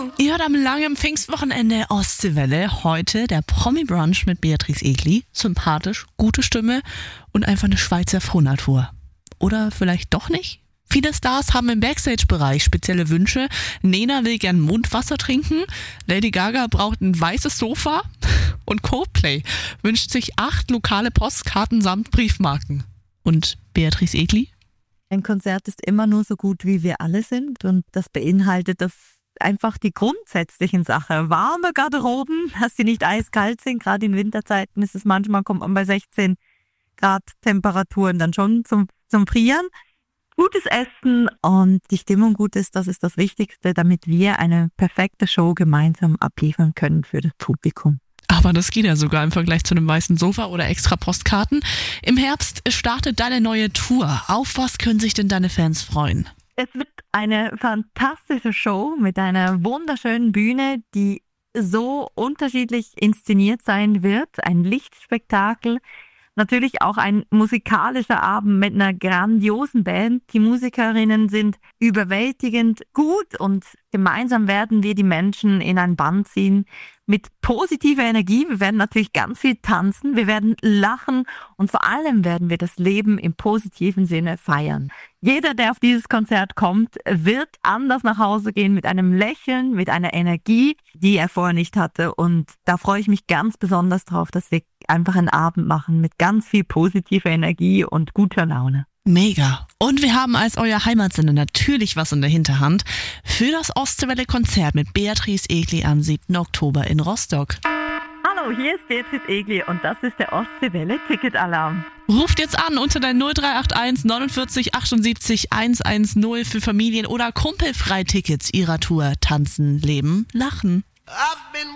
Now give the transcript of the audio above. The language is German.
Ihr hört am langen Pfingstwochenende Ostseewelle. Heute der Promi-Brunch mit Beatrice Egli. Sympathisch, gute Stimme und einfach eine Schweizer Frohnatur. Oder vielleicht doch nicht? Viele Stars haben im Backstage-Bereich spezielle Wünsche. Nena will gern Mundwasser trinken. Lady Gaga braucht ein weißes Sofa. Und Coldplay wünscht sich 8 lokale Postkarten samt Briefmarken. Und Beatrice Egli? Ein Konzert ist immer nur so gut, wie wir alle sind. Und das beinhaltet einfach die grundsätzlichen Sachen. Warme Garderoben, dass sie nicht eiskalt sind. Gerade in Winterzeiten ist es manchmal, kommt man bei 16 Grad Temperaturen dann schon zum Frieren. Gutes Essen und die Stimmung gut ist, das ist das Wichtigste, damit wir eine perfekte Show gemeinsam abliefern können für das Publikum. Aber das geht ja sogar im Vergleich zu einem weißen Sofa oder extra Postkarten. Im Herbst startet deine neue Tour. Auf was können sich denn deine Fans freuen? Es wird eine fantastische Show mit einer wunderschönen Bühne, die so unterschiedlich inszeniert sein wird. Ein Lichtspektakel. Natürlich auch ein musikalischer Abend mit einer grandiosen Band. Die Musikerinnen sind überwältigend gut und gemeinsam werden wir die Menschen in ein Band ziehen mit positiver Energie. Wir werden natürlich ganz viel tanzen, wir werden lachen und vor allem werden wir das Leben im positiven Sinne feiern. Jeder, der auf dieses Konzert kommt, wird anders nach Hause gehen mit einem Lächeln, mit einer Energie, die er vorher nicht hatte. Und da freue ich mich ganz besonders drauf, dass wir einfach einen Abend machen mit ganz viel positiver Energie und guter Laune. Mega. Und wir haben als euer Heimatsender natürlich was in der Hinterhand für das Ostseewelle-Konzert mit Beatrice Egli am 7. Oktober in Rostock. Hallo, hier ist Beatrice Egli und das ist der Ostseewelle-Ticketalarm. Ruft jetzt an unter der 0381 49 78 110 für Familien- oder Kumpelfreitickets ihrer Tour Tanzen, Leben, Lachen.